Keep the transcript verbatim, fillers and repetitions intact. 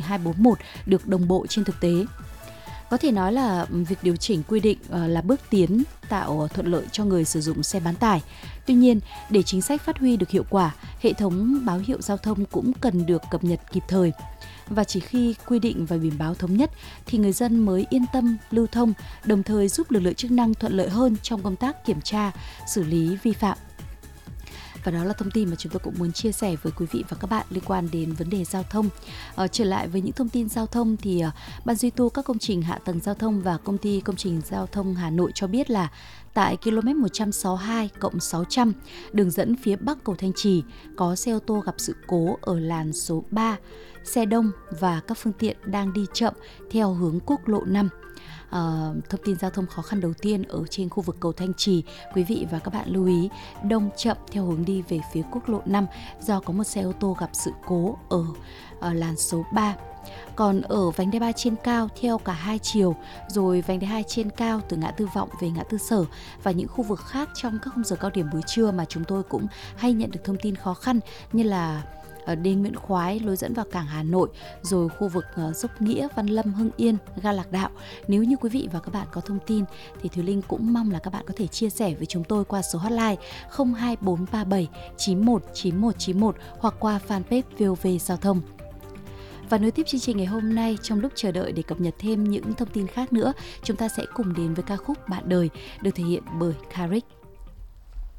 hai bốn một được đồng bộ trên thực tế. Có thể nói là việc điều chỉnh quy định là bước tiến tạo thuận lợi cho người sử dụng xe bán tải. Tuy nhiên, để chính sách phát huy được hiệu quả, hệ thống báo hiệu giao thông cũng cần được cập nhật kịp thời. Và chỉ khi quy định và biển báo thống nhất thì người dân mới yên tâm lưu thông, đồng thời giúp lực lượng chức năng thuận lợi hơn trong công tác kiểm tra, xử lý vi phạm. Và đó là thông tin mà chúng tôi cũng muốn chia sẻ với quý vị và các bạn liên quan đến vấn đề giao thông. Ờ, trở lại với những thông tin giao thông thì uh, Ban duy tu các công trình hạ tầng giao thông và Công ty Công trình Giao thông Hà Nội cho biết là tại km một trăm sáu mươi hai cộng sáu trăm, đường dẫn phía Bắc cầu Thanh Trì, có xe ô tô gặp sự cố ở làn số ba, xe đông và các phương tiện đang đi chậm theo hướng quốc lộ năm. À, thông tin giao thông khó khăn đầu tiên ở trên khu vực cầu Thanh Trì, quý vị và các bạn lưu ý đông chậm theo hướng đi về phía quốc lộ năm do có một xe ô tô gặp sự cố ở, ở làn số ba. Còn ở vành đai ba trên cao theo cả hai chiều, rồi vành đai hai trên cao từ ngã tư Vọng về ngã tư Sở và những khu vực khác trong các khung giờ cao điểm buổi trưa mà chúng tôi cũng hay nhận được thông tin khó khăn, như là ở đê Nguyễn Khoái, lối dẫn vào cảng Hà Nội, rồi khu vực uh, Dốc Nghĩa, Văn Lâm, Hưng Yên, ga Lạc Đạo. Nếu như quý vị và các bạn có thông tin thì Thùy Linh cũng mong là các bạn có thể chia sẻ với chúng tôi qua số hotline không hai bốn ba bảy chín một chín một chín một hoặc qua fanpage vê o vê Giao thông. Và nối tiếp chương trình ngày hôm nay, trong lúc chờ đợi để cập nhật thêm những thông tin khác nữa, chúng ta sẽ cùng đến với ca khúc Bạn Đời được thể hiện bởi Carrick.